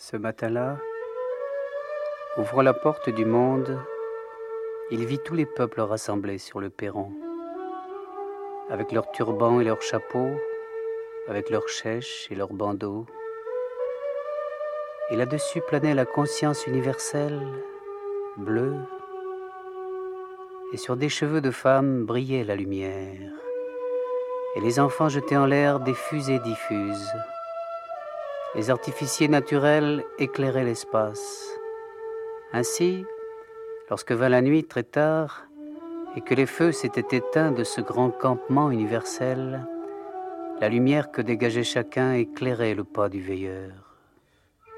Ce matin-là, ouvrant la porte du monde, il vit tous les peuples rassemblés sur le perron, avec leurs turbans et leurs chapeaux, avec leurs chèches et leurs bandeaux. Et là-dessus planait la conscience universelle, bleue, et sur des cheveux de femmes brillait la lumière, et les enfants jetaient en l'air des fusées diffuses. Les artificiers naturels éclairaient l'espace. Ainsi, lorsque vint la nuit très tard, et que les feux s'étaient éteints de ce grand campement universel, la lumière que dégageait chacun éclairait le pas du veilleur.